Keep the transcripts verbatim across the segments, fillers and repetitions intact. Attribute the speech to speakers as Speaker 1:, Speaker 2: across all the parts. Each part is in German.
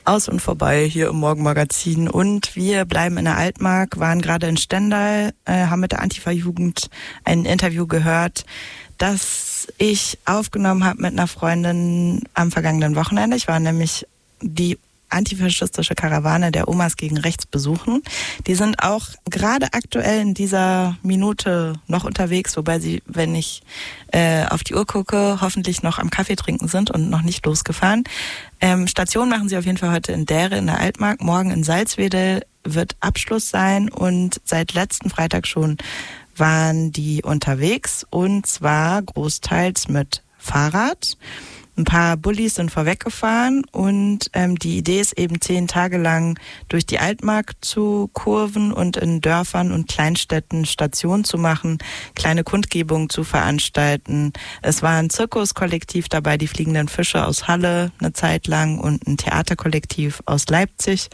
Speaker 1: Aus und vorbei hier im Morgenmagazin. Und wir bleiben in der Altmark, waren gerade in Stendal, äh, haben mit der Antifa-Jugend ein Interview gehört, das ich aufgenommen habe mit einer Freundin am vergangenen Wochenende. Ich war nämlich die antifaschistische Karawane der Omas gegen Rechts besuchen. Die sind auch gerade aktuell in dieser Minute noch unterwegs, wobei sie, wenn ich äh, auf die Uhr gucke, hoffentlich noch am Kaffee trinken sind und noch nicht losgefahren. Ähm, Station machen sie auf jeden Fall heute in Dähre in der Altmark. Morgen in Salzwedel wird Abschluss sein und seit letzten Freitag schon waren die unterwegs und zwar großteils mit Fahrrad. Ein paar Bullis sind vorweggefahren und ähm, die Idee ist eben zehn Tage lang durch die Altmark zu kurven und in Dörfern und Kleinstädten Stationen zu machen, kleine Kundgebungen zu veranstalten. Es war ein Zirkuskollektiv dabei, die Fliegenden Fische aus Halle eine Zeit lang und ein Theaterkollektiv aus Leipzig.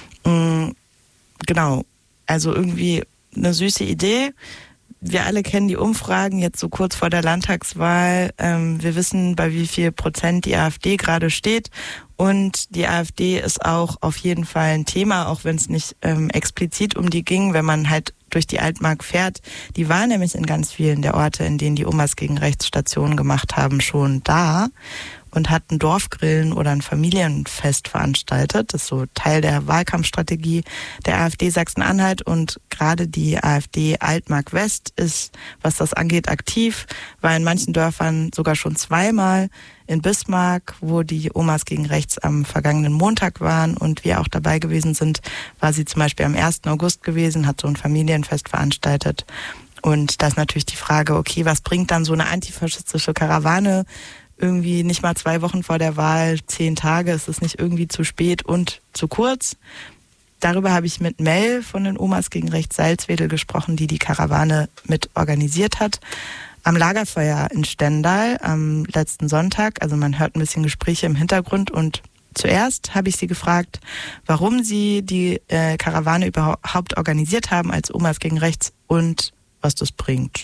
Speaker 1: Mhm, genau, also irgendwie eine süße Idee. Wir alle kennen die Umfragen jetzt so kurz vor der Landtagswahl. Ähm, wir wissen, bei wie viel Prozent die AfD gerade steht. Und die AfD ist auch auf jeden Fall ein Thema, auch wenn es nicht ähm, explizit um die ging, wenn man halt durch die Altmark fährt. Die war nämlich in ganz vielen der Orte, in denen die Omas gegen Rechts Stationen gemacht haben, schon da und hat ein Dorfgrillen oder ein Familienfest veranstaltet. Das ist so Teil der Wahlkampfstrategie der AfD Sachsen-Anhalt und gerade die AfD Altmark West ist, was das angeht, aktiv, war in manchen Dörfern sogar schon zweimal. In Bismarck, wo die Omas gegen Rechts am vergangenen Montag waren und wir auch dabei gewesen sind, war sie zum Beispiel am ersten August gewesen, hat so ein Familienfest veranstaltet. Und da ist natürlich die Frage, okay, was bringt dann so eine antifaschistische Karawane irgendwie nicht mal zwei Wochen vor der Wahl, zehn Tage, ist es nicht irgendwie zu spät und zu kurz? Darüber habe ich mit Mel von den Omas gegen Rechts Salzwedel gesprochen, die die Karawane mit organisiert hat. Am Lagerfeuer in Stendal am letzten Sonntag, also man hört ein bisschen Gespräche im Hintergrund und zuerst habe ich sie gefragt, warum sie die äh, Karawane überhaupt organisiert haben als Omas gegen Rechts und was das bringt.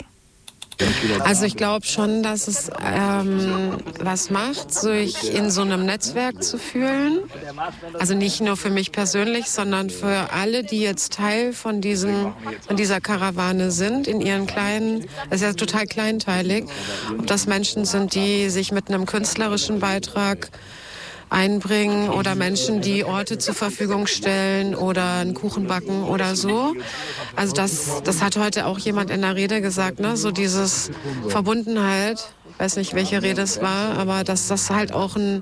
Speaker 2: Also ich glaube schon, dass es ähm, was macht, sich in so einem Netzwerk zu fühlen. Also nicht nur für mich persönlich, sondern für alle, die jetzt Teil von diesem, von dieser Karawane sind, in ihren kleinen, das ist ja total kleinteilig, ob das Menschen sind, die sich mit einem künstlerischen Beitrag einbringen oder Menschen, die Orte zur Verfügung stellen oder einen Kuchen backen oder so. Also das, das hat heute auch jemand in der Rede gesagt, ne? So dieses Verbundenheit, ich weiß nicht, welche Rede es war, aber dass das halt auch ein,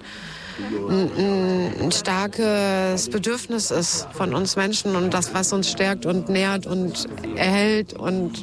Speaker 2: ein, ein starkes Bedürfnis ist von uns Menschen und das, was uns stärkt und nährt und erhält. Und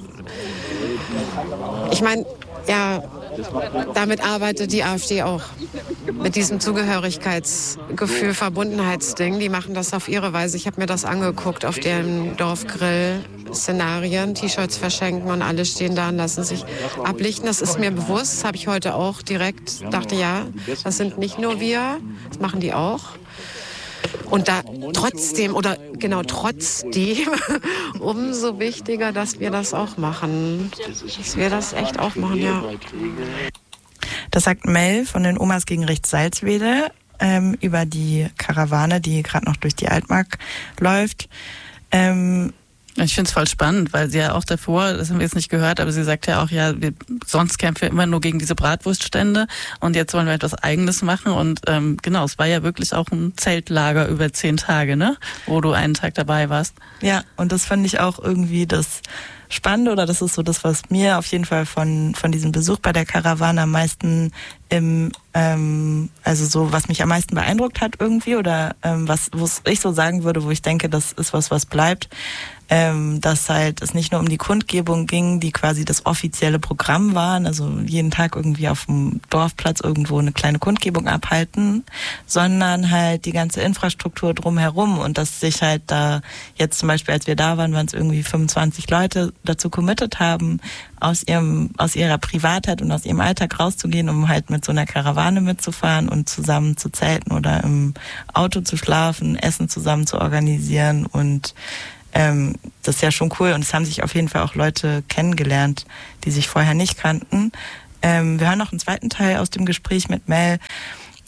Speaker 2: ich meine, ja, damit arbeitet die AfD auch. Mit diesem Zugehörigkeitsgefühl, Verbundenheitsding. Die machen das auf ihre Weise. Ich habe mir das angeguckt auf dem Dorfgrill-Szenarien. T-Shirts verschenken und alle stehen da und lassen sich ablichten. Das ist mir bewusst. Das habe ich heute auch direkt. Dachte, ja, das sind nicht nur wir. Das machen die auch. Und da trotzdem, oder genau trotzdem, umso wichtiger, dass wir das auch machen. Dass wir das echt auch machen, ja.
Speaker 1: Das sagt Mel von den Omas gegen Rechts Salzwedel ähm, über die Karawane, die gerade noch durch die Altmark läuft. Ähm,
Speaker 3: Ich finde es voll spannend, weil sie ja auch davor, das haben wir jetzt nicht gehört, aber sie sagt ja auch, ja, wir, sonst kämpfen wir immer nur gegen diese Bratwurststände und jetzt wollen wir etwas Eigenes machen und ähm, genau, es war ja wirklich auch ein Zeltlager über zehn Tage, ne, wo du einen Tag dabei warst.
Speaker 1: Ja, und das fand ich auch irgendwie das Spannende oder das ist so das, was mir auf jeden Fall von von diesem Besuch bei der Karawane am meisten im, ähm, also so, was mich am meisten beeindruckt hat irgendwie oder ähm, was, wo ich so sagen würde, wo ich denke, das ist was, was bleibt, ähm, dass halt es nicht nur um die Kundgebung ging, die quasi das offizielle Programm waren, also jeden Tag irgendwie auf dem Dorfplatz irgendwo eine kleine Kundgebung abhalten, sondern halt die ganze Infrastruktur drumherum und dass sich halt da jetzt zum Beispiel, als wir da waren, waren es irgendwie fünfundzwanzig Leute dazu committed haben, aus ihrem, aus ihrer Privatheit und aus ihrem Alltag rauszugehen, um halt mit so einer Karawane mitzufahren und zusammen zu zelten oder im Auto zu schlafen, Essen zusammen zu organisieren und ähm, das ist ja schon cool und es haben sich auf jeden Fall auch Leute kennengelernt, die sich vorher nicht kannten. Ähm, wir hören noch einen zweiten Teil aus dem Gespräch mit Mel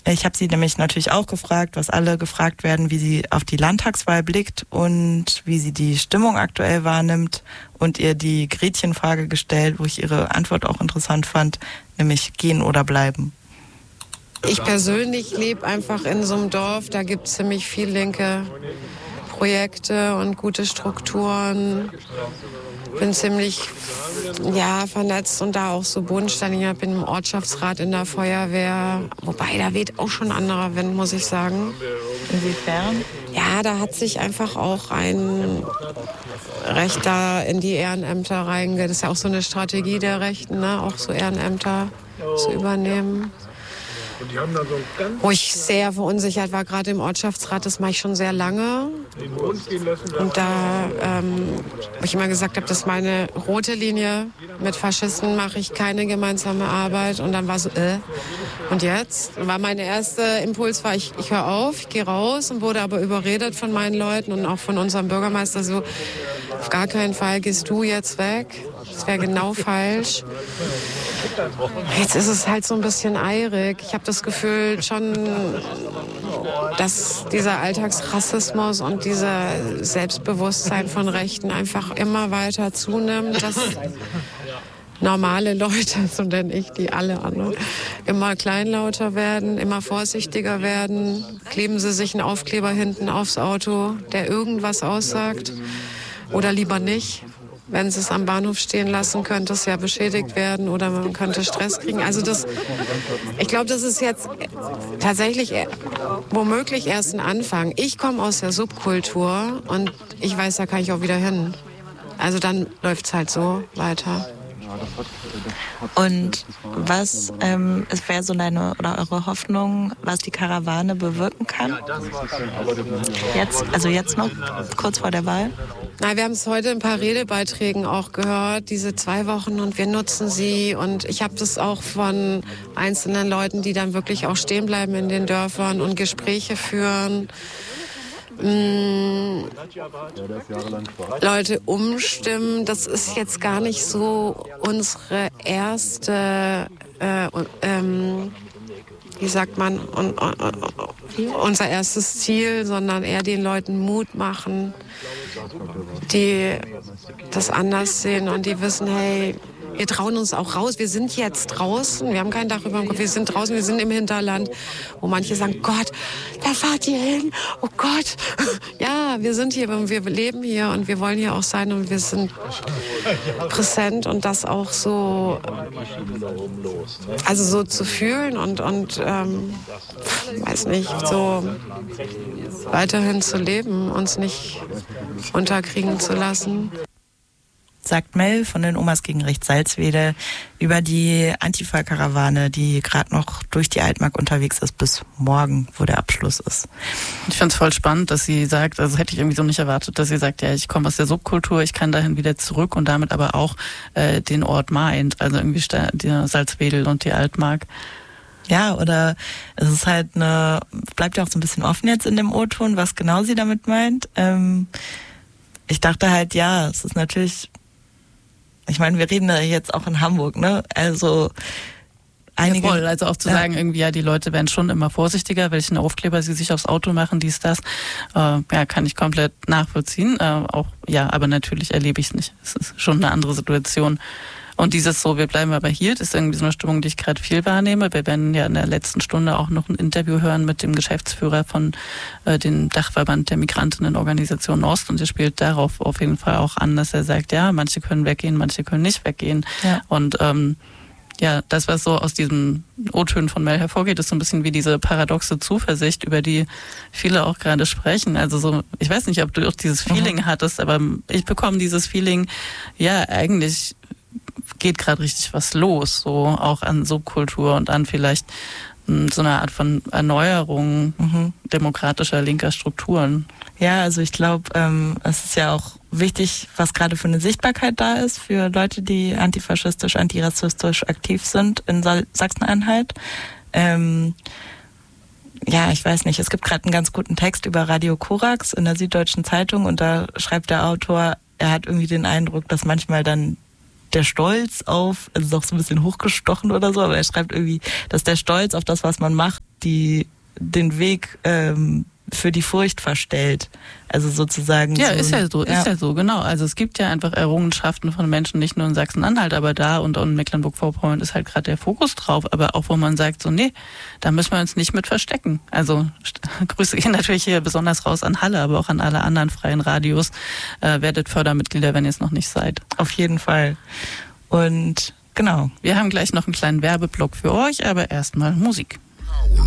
Speaker 1: Ich habe sie nämlich natürlich auch gefragt, was alle gefragt werden, wie sie auf die Landtagswahl blickt und wie sie die Stimmung aktuell wahrnimmt und ihr die Gretchenfrage gestellt, wo ich ihre Antwort auch interessant fand, nämlich gehen oder bleiben.
Speaker 2: Ich persönlich lebe einfach in so einem Dorf, da gibt es ziemlich viel linke Projekte und gute Strukturen. Bin ziemlich ja, vernetzt und da auch so bodenständig. Ich bin im Ortschaftsrat in der Feuerwehr. Wobei, da weht auch schon ein anderer Wind, muss ich sagen.
Speaker 1: Inwiefern?
Speaker 2: Ja, da hat sich einfach auch ein Rechter in die Ehrenämter reinge... Das ist ja auch so eine Strategie der Rechten, ne? Auch so Ehrenämter zu übernehmen. Wo ich sehr verunsichert war, gerade im Ortschaftsrat, das mache ich schon sehr lange. Und da, ähm, wo ich immer gesagt habe, das ist meine rote Linie. Mit Faschisten mache ich keine gemeinsame Arbeit. Und dann war so, äh. Und jetzt war mein erster Impuls, war ich, ich höre auf, ich gehe raus und wurde aber überredet von meinen Leuten und auch von unserem Bürgermeister so, auf gar keinen Fall gehst du jetzt weg. Das wäre genau falsch. Jetzt ist es halt so ein bisschen eirig. Ich habe das Gefühl schon, dass dieser Alltagsrassismus und dieser Selbstbewusstsein von Rechten einfach immer weiter zunimmt, dass normale Leute, so nenne ich die alle anderen, immer kleinlauter werden, immer vorsichtiger werden. Kleben sie sich einen Aufkleber hinten aufs Auto, der irgendwas aussagt, oder lieber nicht. Wenn sie es am Bahnhof stehen lassen, könnte es ja beschädigt werden oder man könnte Stress kriegen. Also das, ich glaube, das ist jetzt tatsächlich womöglich erst ein Anfang. Ich komme aus der Subkultur und ich weiß, da kann ich auch wieder hin. Also dann läuft es halt so weiter.
Speaker 1: Und was ähm, wäre so deine oder eure Hoffnung, was die Karawane bewirken kann? Jetzt, also jetzt noch, kurz vor der Wahl?
Speaker 2: Na, wir haben es heute in ein paar Redebeiträgen auch gehört, diese zwei Wochen, und wir nutzen sie. Und ich habe das auch von einzelnen Leuten, die dann wirklich auch stehen bleiben in den Dörfern und Gespräche führen. Mm, Leute umstimmen, das ist jetzt gar nicht so unsere erste, äh, ähm, wie sagt man, un, un, un, unser erstes Ziel, sondern eher den Leuten Mut machen, die das anders sehen und die wissen, hey, wir trauen uns auch raus. Wir sind jetzt draußen. Wir haben kein Dach über dem Kopf. Wir sind draußen. Wir sind im Hinterland, wo manche sagen, Gott, da fahrt ihr hin. Oh Gott. Ja, wir sind hier und wir leben hier und wir wollen hier auch sein und wir sind präsent und das auch so, also so zu fühlen und, und ähm, weiß nicht, so weiterhin zu leben, uns nicht unterkriegen zu lassen.
Speaker 1: Sagt Mel von den Omas gegen Rechts Salzwedel über die Antifa-Karawane, die gerade noch durch die Altmark unterwegs ist, bis morgen, wo der Abschluss ist.
Speaker 3: Ich finde es voll spannend, dass sie sagt, also hätte ich irgendwie so nicht erwartet, dass sie sagt, ja, ich komme aus der Subkultur, ich kann dahin wieder zurück und damit aber auch äh, den Ort meint, also irgendwie die Salzwedel und die Altmark.
Speaker 1: Ja, oder es ist halt eine, bleibt ja auch so ein bisschen offen jetzt in dem O-Ton, was genau sie damit meint. Ähm, ich dachte halt, ja, es ist natürlich, ich meine, wir reden ja jetzt auch in Hamburg, ne? Also einige,
Speaker 3: ja, voll, also auch zu ja. sagen, irgendwie, ja, die Leute werden schon immer vorsichtiger, welchen Aufkleber sie sich aufs Auto machen, dies, das, äh, ja, kann ich komplett nachvollziehen. Äh, auch, ja, aber natürlich erlebe ich es nicht. Es ist schon eine andere Situation. Und dieses so, wir bleiben aber hier, das ist irgendwie so eine Stimmung, die ich gerade viel wahrnehme. Wir werden ja in der letzten Stunde auch noch ein Interview hören mit dem Geschäftsführer von äh, dem Dachverband der Migrantinnenorganisation Ost, und der spielt darauf auf jeden Fall auch an, dass er sagt, ja, manche können weggehen, manche können nicht weggehen. Ja. Und ähm, ja, das, was so aus diesem O-Tönen von Mel hervorgeht, ist so ein bisschen wie diese paradoxe Zuversicht, über die viele auch gerade sprechen. Also so, ich weiß nicht, ob du auch dieses Feeling mhm. hattest, aber ich bekomme dieses Feeling, ja, eigentlich geht gerade richtig was los, so auch an Subkultur und an vielleicht mh, so eine Art von Erneuerung mhm. demokratischer linker Strukturen.
Speaker 1: Ja, also ich glaube, ähm, es ist ja auch wichtig, was gerade für eine Sichtbarkeit da ist für Leute, die antifaschistisch, antirassistisch aktiv sind in Sachsen-Anhalt. Ähm, ja, ich weiß nicht, es gibt gerade einen ganz guten Text über Radio Korax in der Süddeutschen Zeitung und da schreibt der Autor, er hat irgendwie den Eindruck, dass manchmal dann der Stolz auf, also ist auch so ein bisschen hochgestochen oder so, aber er schreibt irgendwie, dass der Stolz auf das, was man macht, die den Weg ähm, für die Furcht verstellt. Also sozusagen.
Speaker 3: Ja,
Speaker 1: so,
Speaker 3: ist ja so,
Speaker 1: ja.
Speaker 3: ist ja so, genau. Also es gibt ja einfach Errungenschaften von Menschen, nicht nur in Sachsen-Anhalt, aber da und in Mecklenburg-Vorpommern ist halt gerade der Fokus drauf, aber auch wo man sagt, so nee, da müssen wir uns nicht mit verstecken. Also Grüße gehen natürlich hier besonders raus an Halle, aber auch an alle anderen freien Radios. Äh, werdet Fördermitglieder, wenn ihr es noch nicht seid.
Speaker 1: Auf jeden Fall. Und genau.
Speaker 3: Wir haben gleich noch einen kleinen Werbeblock für euch, aber erstmal Musik.